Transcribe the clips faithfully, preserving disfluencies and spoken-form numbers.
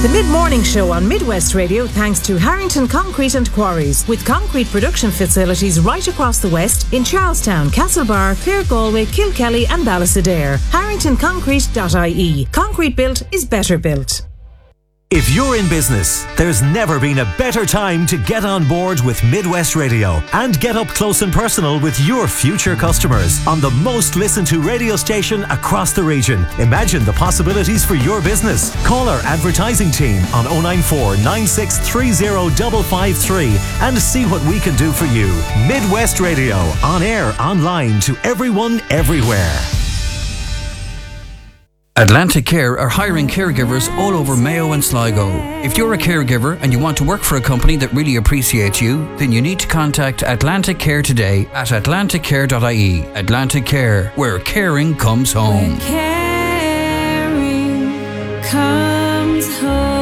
The mid-morning show on Midwest Radio thanks to Harrington Concrete and Quarries, with concrete production facilities right across the West in Charlestown, Castlebar, Clare, Galway, Kilkelly and Ballysadare. harrington concrete dot I E. Concrete built is better built. If you're in business, there's never been a better time to get on board with Midwest Radio and get up close and personal with your future customers on the most listened to radio station across the region. Imagine the possibilities for your business. Call our advertising team on oh nine four, nine six three oh, five five three and see what we can do for you. Midwest Radio, on air, online, to everyone, everywhere. Atlantic Care are hiring caregivers all over Mayo and Sligo. If you're a caregiver and you want to work for a company that really appreciates you, then you need to contact Atlantic Care today at atlantic care dot I E. Atlantic Care, where caring comes home. Where caring comes home.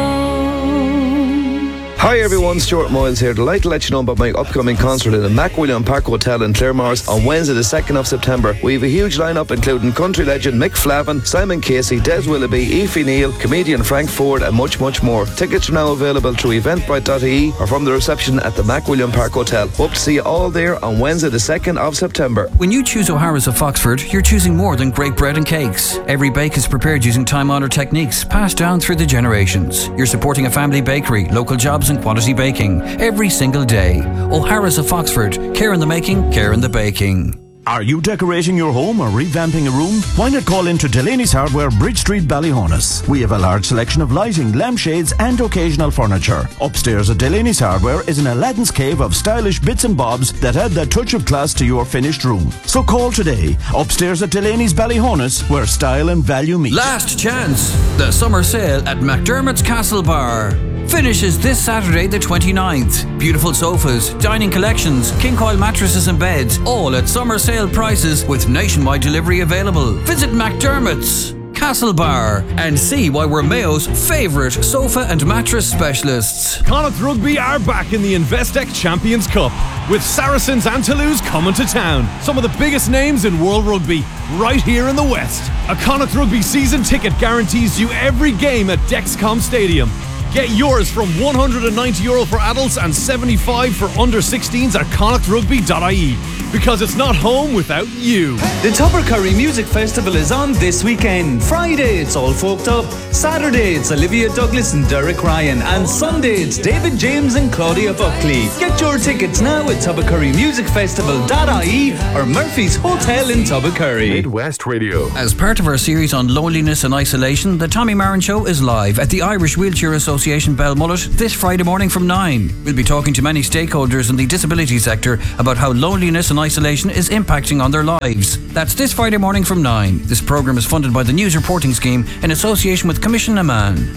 Hi everyone, Stuart Moyles here. Delighted to let you know about my upcoming concert in the MacWilliam Park Hotel in Claremorris on Wednesday the second of September. We have a huge lineup including country legend Mick Flavin, Simon Casey, Des Willoughby, Aoife Neal, comedian Frank Ford and much much more. Tickets are now available through eventbrite dot I E or from the reception at the MacWilliam Park Hotel. Hope to see you all there on Wednesday the second of September. When you choose O'Hara's of Foxford, you're choosing more than great bread and cakes. Every bake is prepared using time-honoured techniques passed down through the generations. You're supporting a family bakery, local jobs and quality baking every single day. O'Hara's of Foxford. Care in the making, care in the baking. Are you decorating your home or revamping a room? Why not call into Delaney's Hardware, Bridge Street, Ballyhonus? We have a large selection of lighting, lampshades and occasional furniture. Upstairs at Delaney's Hardware is an Aladdin's cave of stylish bits and bobs that add that touch of class to your finished room. So call today. Upstairs at Delaney's Ballyhonus, where style and value meet. Last chance. The summer sale at McDermott's Castle Bar finishes this Saturday the twenty-ninth. Beautiful sofas, dining collections, king coil mattresses and beds, all at summer sale prices with nationwide delivery available. Visit McDermott's Castle Bar and see why we're Mayo's favourite sofa and mattress specialists. Connacht Rugby are back in the Investec Champions Cup, with Saracens and Toulouse coming to town. Some of the biggest names in world rugby right here in the West. A Connacht Rugby season ticket guarantees you every game at Dexcom Stadium. Get yours from one hundred ninety euro for adults and seventy-five for under sixteens at connacht rugby dot I E. Because it's not home without you. The Tubbercurry Music Festival is on this weekend. Friday, it's All Folked Up. Saturday, it's Olivia Douglas and Derek Ryan. And Sunday, it's David James and Claudia Buckley. Get your tickets now at tubbercurry music festival dot I E or Murphy's Hotel in Tubbercurry. Midwest Radio. As part of our series on loneliness and isolation, the Tommy Marin Show is live at the Irish Wheelchair Association Belmullet this Friday morning from nine. We'll be talking to many stakeholders in the disability sector about how loneliness and isolation is impacting on their lives. That's this Friday morning from nine. This programme is funded by the News Reporting Scheme in association with Commission Amman.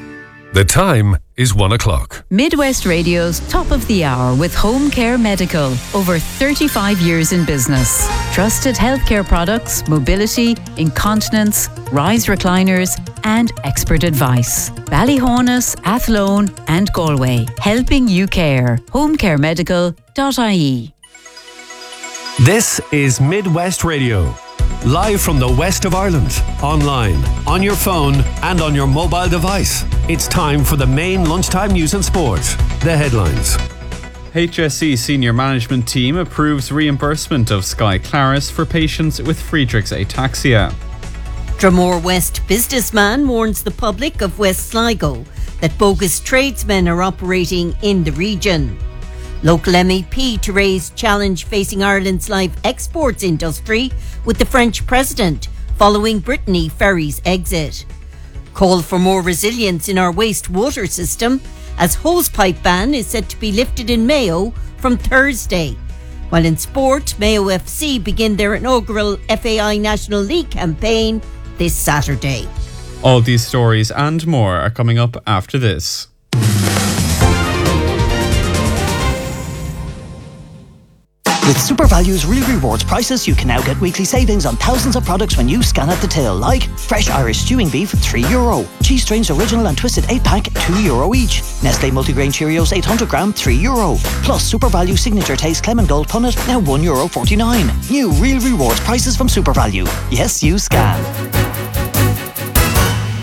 The time is one o'clock. Midwest Radio's Top of the Hour with Home Care Medical. Over thirty-five years in business. Trusted healthcare products, mobility, incontinence, rise recliners and expert advice. Ballyhonus, Athlone and Galway. Helping you care. home care medical dot I E. This is Midwest Radio. Live from the west of Ireland, online, on your phone and on your mobile device. It's time for the main lunchtime news and sport. The headlines. H S E senior management team approves reimbursement of Sky Claris for patients with Friedreich's ataxia. Dromore West businessman warns the public of West Sligo that bogus tradesmen are operating in the region. Local M E P to raise challenge facing Ireland's live exports industry with the French president following Brittany Ferries' exit. Call for more resilience in our wastewater system as hosepipe ban is set to be lifted in Mayo from Thursday. While in sport, Mayo F C begin their inaugural F A I National League campaign this Saturday. All these stories and more are coming up after this. With SuperValue's Real Rewards prices, you can now get weekly savings on thousands of products when you scan at the till, like fresh Irish stewing beef, three euro. Cheese Strains Original and Twisted eight pack, two euro each. Nestle Multigrain Cheerios eight hundred gram, three euro. Plus SuperValue Signature Taste Clem and Gold Punnet, now one euro forty-nine. New Real Rewards prices from SuperValue. Yes, you scan.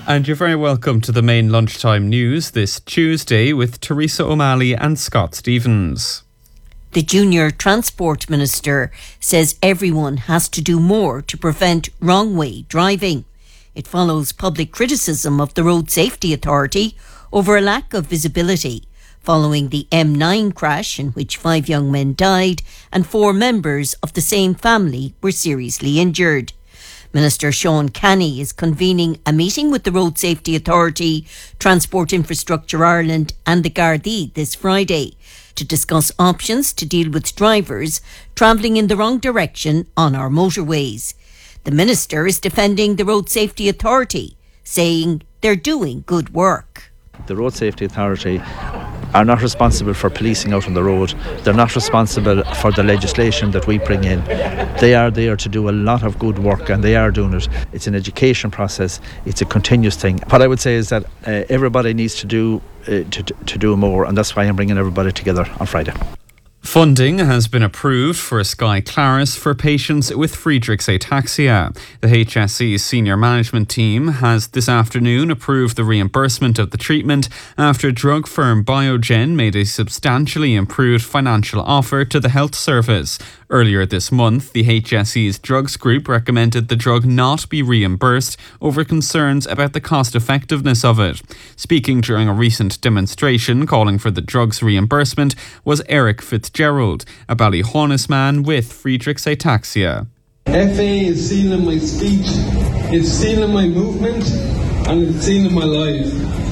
And you're very welcome to the main lunchtime news this Tuesday with Teresa O'Malley and Scott Stevens. The Junior Transport Minister says everyone has to do more to prevent wrong-way driving. It follows public criticism of the Road Safety Authority over a lack of visibility following the M nine crash in which five young men died and four members of the same family were seriously injured. Minister Sean Canny is convening a meeting with the Road Safety Authority, Transport Infrastructure Ireland and the Gardaí this Friday to discuss options to deal with drivers travelling in the wrong direction on our motorways. The Minister is defending the Road Safety Authority, saying they're doing good work. The Road Safety Authority are not responsible for policing out on the road. They're not responsible for the legislation that we bring in. They are there to do a lot of good work, and they are doing it. It's an education process. It's a continuous thing. What I would say is that uh, everybody needs to do uh, to, to do more, and that's why I'm bringing everybody together on Friday. Funding has been approved for Sky Claris for patients with Friedreich's ataxia. The H S E's senior management team has this afternoon approved the reimbursement of the treatment after drug firm Biogen made a substantially improved financial offer to the health service. Earlier this month, the H S E's drugs group recommended the drug not be reimbursed over concerns about the cost effectiveness of it. Speaking during a recent demonstration calling for the drug's reimbursement was Eric Fitzgerald, a Ballyhaunis man with Friedreich's ataxia. F A is stealing my speech, it's stealing my movement, and it's stealing my life.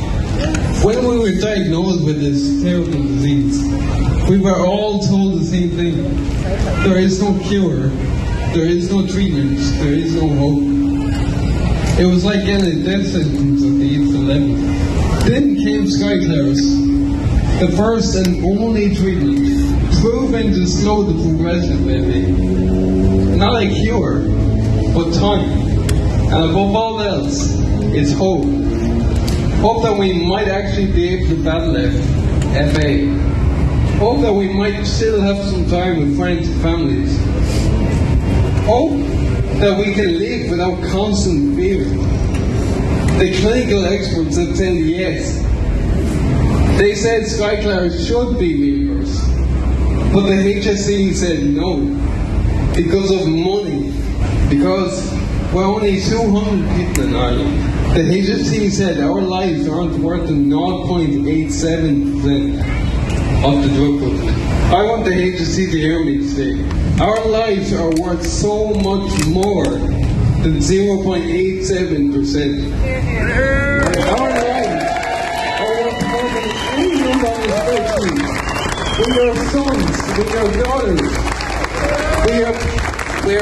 When we were diagnosed with this terrible disease, we were all told the same thing. There is no cure, there is no treatment, there is no hope. It was like getting a death sentence at the age of eleven. Then came Sky Claris, the first and only treatment proven to slow the progression of F A. Not a cure, but time. And above all else, it's hope. Hope that we might actually be able to battle F A. Hope that we might still have some time with friends and families. Hope that we can live without constant fear. The clinical experts have said yes. They said Sky Claris should be reimbursed. But the H S E said no. Because of money. Because we're only two hundred people in Ireland. The H S E said our lives aren't worth zero point eight seven percent of the drug company. I want the H S E to hear me today. Our lives are worth so much more than zero point eight seven percent. Our lives are worth more than any number on the spreadsheet. We are sons, we are daughters, we are